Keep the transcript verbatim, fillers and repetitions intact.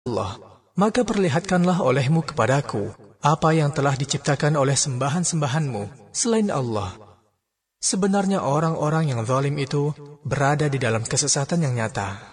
Allah, maka perlihatkanlah olehmu kepadaku apa yang telah diciptakan oleh sembahan-sembahanmu selain Allah. Sebenarnya orang-orang yang zalim itu berada di dalam kesesatan yang nyata.